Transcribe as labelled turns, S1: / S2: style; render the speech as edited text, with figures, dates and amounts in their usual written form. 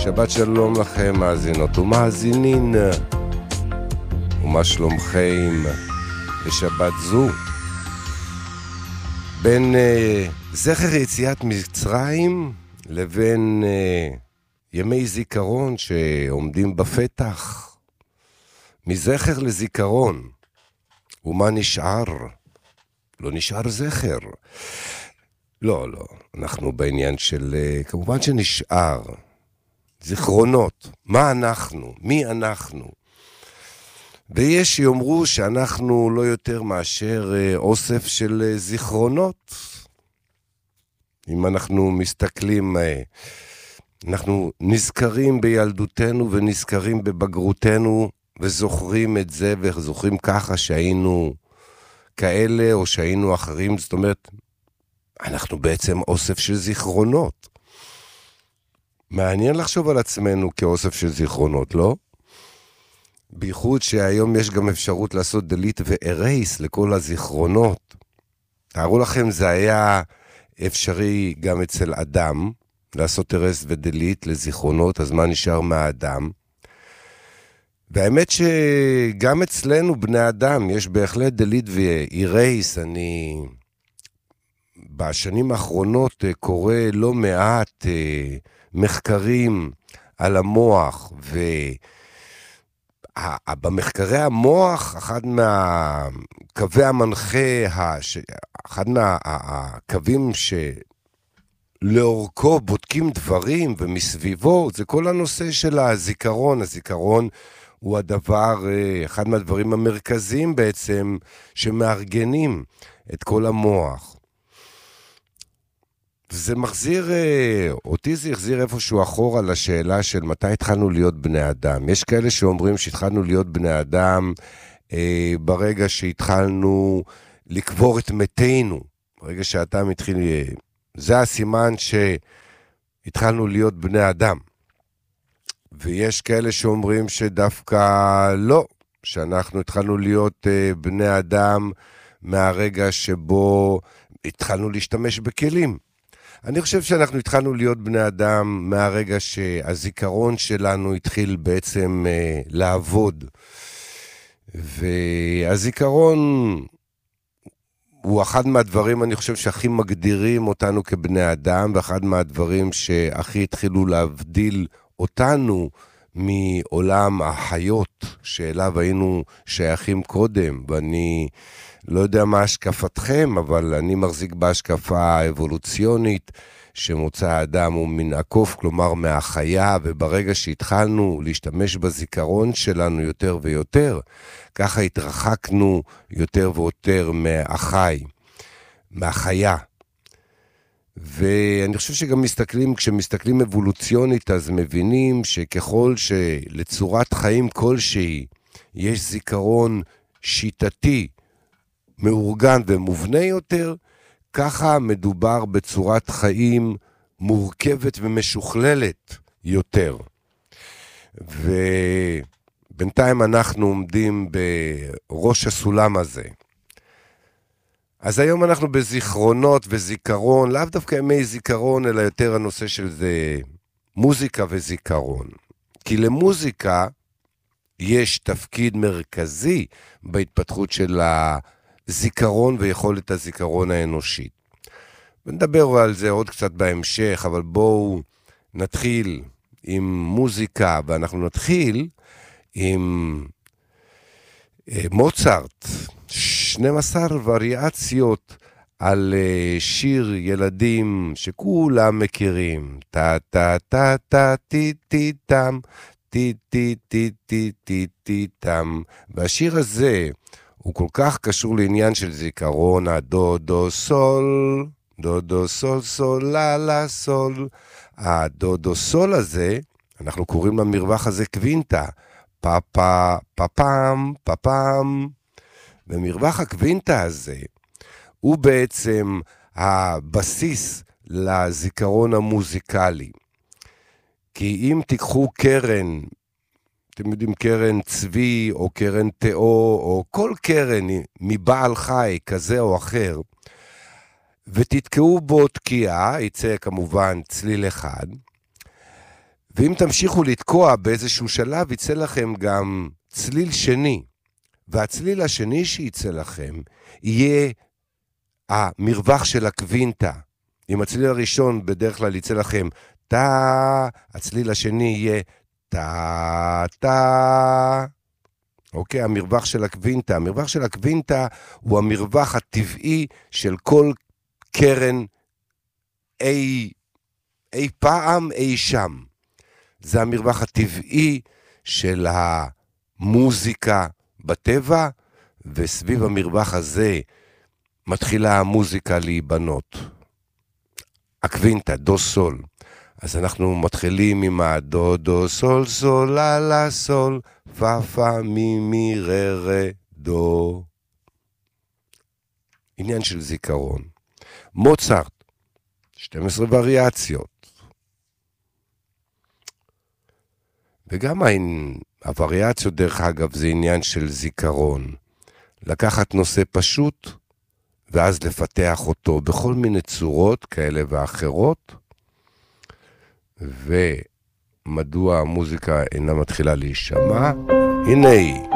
S1: שבת שלום לכם מאזינות ומאזינין, ומה שלומכם בשבת זו? בין זכר יציאת מצרים לבין ימי זיכרון שעומדים בפתח, מזכר לזיכרון, ומה נשאר? לא נשאר זכר. לא, אנחנו בעניין של, כמובן שנשאר זיכרונות, מה אנחנו, מי אנחנו. ויש שיאמרו שאנחנו לא יותר מאשר אוסף של זיכרונות. אם אנחנו מסתכלים, אנחנו נזכרים בילדותנו ונזכרים בבגרותנו, וזוכרים את זה וזוכרים ככה שהיינו כאלה או שהיינו אחרים. זאת אומרת, אנחנו בעצם אוסף של זיכרונות. מעניין לחשוב על עצמנו כאוסף של זיכרונות, לא? בייחוד שהיום יש גם אפשרות לעשות delete ו-erase לכל הזיכרונות. תארו לכם, זה היה אפשרי גם אצל אדם, לעשות erase ו-delete לזיכרונות, אז מה נשאר מהאדם? והאמת שגם אצלנו בני אדם יש בהחלט delete ו-erase. אני בשנים האחרונות קורא לא מעט מחקרים על המוח, ובמחקרי המוח, אחד מהקווי המנחה, אחד מהקווים שלאורכו בודקים דברים ומסביבו, זה כל הנושא של הזיכרון. הזיכרון הוא הדבר, אחד מהדברים המרכזיים בעצם, שמארגנים את כל המוח. זה מחזיר, אותי זה יחזיר איפשהו אחורה לשאלה של מתי התחלנו להיות בני אדם. יש כאלה שאומרים שהתחלנו להיות בני אדם ברגע שהתחלנו לקבור את מתינו. ברגע שהאדם התחיל, זה הסימן שהתחלנו להיות בני אדם. ויש כאלה שאומרים שדווקא לא, שאנחנו התחלנו להיות בני אדם מהרגע שבו התחלנו להשתמש בכלים. אני חושב שאנחנו התחלנו להיות בני אדם מהרגע שהזיכרון שלנו התחיל בעצם לעבוד. והזיכרון הוא אחד מהדברים, אני חושב, שהכי מגדירים אותנו כבני אדם, ואחד מהדברים שהכי התחילו להבדיל אותנו מעולם החיות שאליו היינו שייכים קודם. ואני לא יודע מה השקפתכם, אבל אני מחזיק בהשקפה האבולוציונית שמוצא האדם הוא מן הקוף, כלומר מהחיה, וברגע שהתחלנו להשתמש בזיכרון שלנו יותר ויותר, ככה התרחקנו יותר ויותר מהחי, מהחיה. ואני חושב שגם כשמסתכלים אבולוציונית, אז מבינים שככל שלצורת חיים כלשהי יש זיכרון שיטתי, מאורגן ומובנה יותר, ככה מדובר בצורת חיים מורכבת ומשוכללת יותר. ובינתיים אנחנו עומדים בראש הסולם הזה. אז היום אנחנו בזיכרונות וזיכרון, לאו דווקא ימי זיכרון, אלא יותר הנושא של זה מוזיקה וזיכרון. כי למוזיקה יש תפקיד מרכזי בהתפתחות של הזיכרון ויכולת הזיכרון האנושית. ונדבר על זה עוד קצת בהמשך, אבל בואו נתחיל עם מוזיקה, ואנחנו נתחיל עם מוצרט, 12 וריאציות על שיר ילדים שכולם מכירים, טה טה טה טה טי טי טם, טי טי טי טי טי טי טם. והשיר הזה הוא כל כך קשור לעניין של זיכרון, הדו דו סול, דו דו סול סול לה לה סול. הדו דו סול הזה, אנחנו קוראים למרווח הזה קווינטה, פה פה פה פם פה פם. ומרווח הקווינטה הזה הוא בעצם הבסיס לזיכרון המוזיקלי. כי אם תיקחו קרן, אתם יודעים, קרן צבי או קרן תאו או כל קרן מבעל חי כזה או אחר, ותתקעו בו תקיעה, יצא כמובן צליל אחד, ואם תמשיכו לתקוע באיזשהו שלב, יצא לכם גם צליל שני. והצליל השני שיצא לכם, יהיה המרווח של הקווינטה. עם הצליל הראשון בדרך כלל יצא לכם טה, הצליל השני יהיה טה, טה. אוקיי, המרווח של הקווינטה. המרווח של הקווינטה הוא המרווח הטבעי של כל קרן אי פעם, אי שם. זה המרווח הטבעי של המוזיקה בטבע, וסביב המרווח הזה מתחילה המוזיקה להיבנות. הקווינטה, דו סול. אז אנחנו מתחילים עם הדו דו סול סול לה לה סול פה פה מי מי רה רה דו. עניין של זיכרון. מוצרט, 12 וריאציות. וגם הווריאציות דרך אגב זה עניין של זיכרון. לקחת נושא פשוט ואז לפתח אותו בכל מיני צורות כאלה ואחרות. ומדוע המוזיקה אינה מתחילה להישמע? הנה היא.